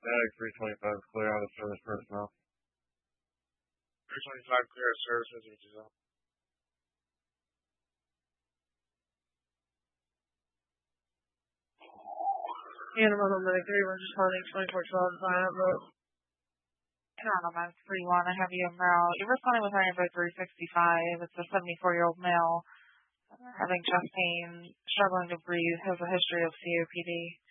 Medic 325 clear out of service personnel. 325 clear of services, which is up. Animal Medic 3, we're just holding 2412 sign up vote. Toronto Medic 3-1, I have you in Merrill. You're responding with Iron Vote 365. It's a 74-year-old male having chest pain, struggling to breathe, has a history of COPD.